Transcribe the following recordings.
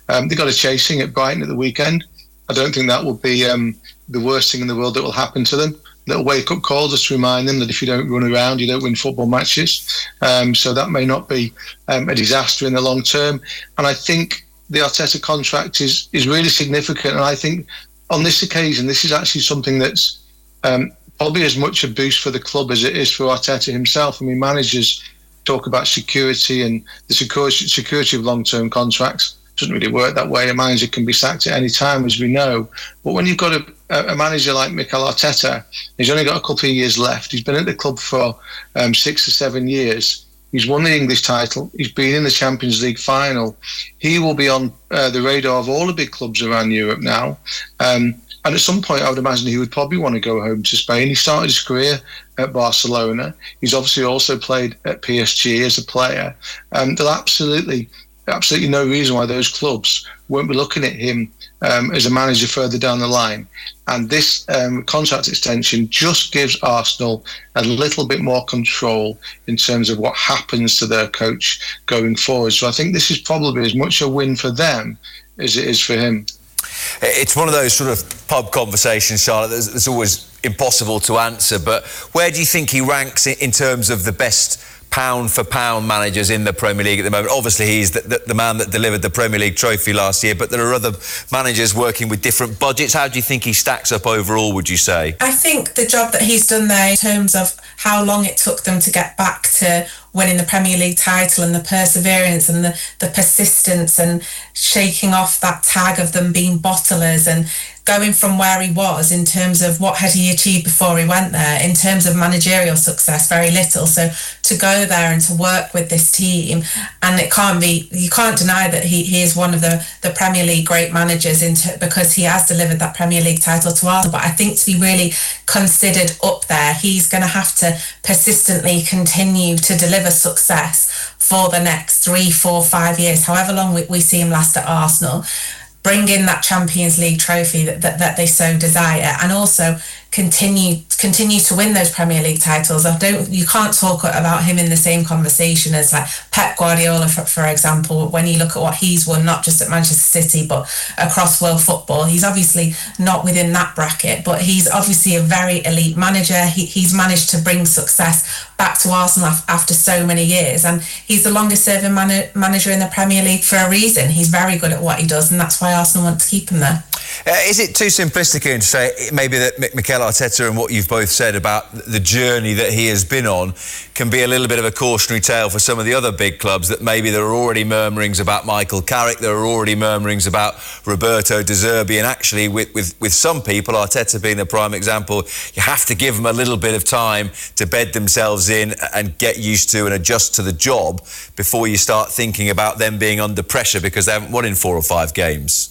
They got a chasing at Brighton at the weekend. I don't think that will be the worst thing in the world that will happen to them. Little wake-up call just to remind them that if you don't run around, you don't win football matches. So that may not be a disaster in the long term. And I think the Arteta contract is really significant. And I think on this occasion, this is actually something that's probably as much a boost for the club as it is for Arteta himself. I mean, managers talk about security and the security of long-term contracts. It doesn't really work that way. A manager can be sacked at any time, as we know. But when you've got a manager like Mikel Arteta, he's only got a couple of years left. He's been at the club for 6 or 7 years. He's won the English title. He's been in the Champions League final. He will be on the radar of all the big clubs around Europe now. And at some point, I would imagine he would probably want to go home to Spain. He started his career at Barcelona. He's obviously also played at PSG as a player. There's absolutely no reason why those clubs won't be looking at him as a manager further down the line. And this contract extension just gives Arsenal a little bit more control in terms of what happens to their coach going forward. So I think this is probably as much a win for them as it is for him. It's one of those sort of pub conversations, Charlotte, that's always impossible to answer. But where do you think he ranks in terms of the best pound-for-pound managers in the Premier League at the moment? Obviously, he's the man that delivered the Premier League trophy last year, but there are other managers working with different budgets. How do you think he stacks up overall, would you say? I think the job that he's done there in terms of how long it took them to get back to winning the Premier League title and the perseverance and the persistence and shaking off that tag of them being bottlers and going from where he was in terms of what had he achieved before he went there, in terms of managerial success, very little. So to go there and to work with this team, and you can't deny that he is one of the Premier League great managers because he has delivered that Premier League title to Arsenal. But I think to be really considered up there, he's going to have to persistently continue to deliver success for the next 3, 4, 5 years, however long we see him last at Arsenal. Bring in that Champions League trophy that they so desire, and also continue to win those Premier League titles. You can't talk about him in the same conversation as like Pep Guardiola, for example. When you look at what he's won, not just at Manchester City but across world football, he's obviously not within that bracket, but he's obviously a very elite manager. He's managed to bring success back to Arsenal after so many years, and he's the longest serving manager in the Premier League for a reason. He's very good at what he does, and that's why Arsenal want to keep him there. Is it too simplistic to say maybe that Mikel Arteta and what you've both said about the journey that he has been on can be a little bit of a cautionary tale for some of the other big clubs, that maybe there are already murmurings about Michael Carrick, there are already murmurings about Roberto De Zerbi, and actually with some people, Arteta being the prime example, you have to give them a little bit of time to bed themselves in and get used to and adjust to the job before you start thinking about them being under pressure because they haven't won in 4 or 5 games?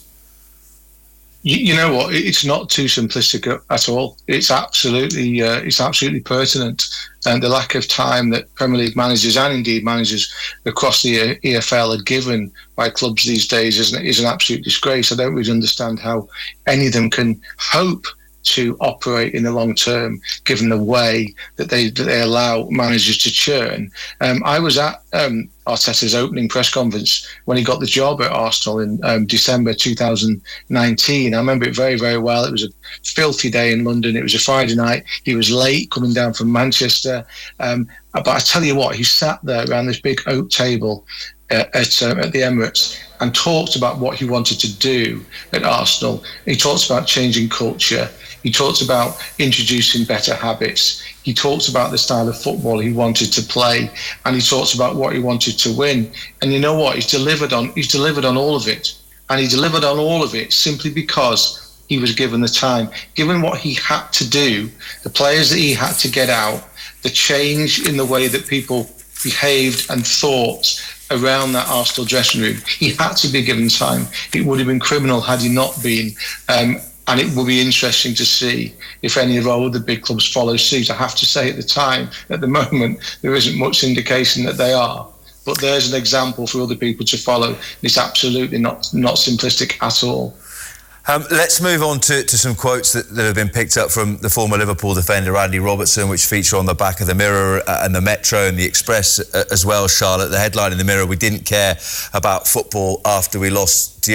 You know what? It's not too simplistic at all. It's absolutely pertinent, and the lack of time that Premier League managers and indeed managers across the EFL are given by clubs these days is an absolute disgrace. I don't really understand how any of them can hope to operate in the long term, given the way that they allow managers to churn. I was at Arteta's opening press conference when he got the job at Arsenal in December 2019. I remember it very, very well. It was a filthy day in London. It was a Friday night. He was late coming down from Manchester. But I tell you what, he sat there around this big oak table at the Emirates and talked about what he wanted to do at Arsenal. He talked about changing culture. He talked about introducing better habits. He talked about the style of football he wanted to play, and he talked about what he wanted to win. And you know what? He's delivered on all of it. And he delivered on all of it simply because he was given the time, given what he had to do, the players that he had to get out, the change in the way that people behaved and thought around that Arsenal dressing room. He had to be given time. It would have been criminal had he not been. And it will be interesting to see if any of our other big clubs follow suit. I have to say at the moment, there isn't much indication that they are. But there's an example for other people to follow. It's absolutely not simplistic at all. Let's move on to some quotes that have been picked up from the former Liverpool defender Andy Robertson, which feature on the back of the Mirror and the Metro and the Express as well, Charlotte. The headline in the Mirror: "We didn't care about football after we lost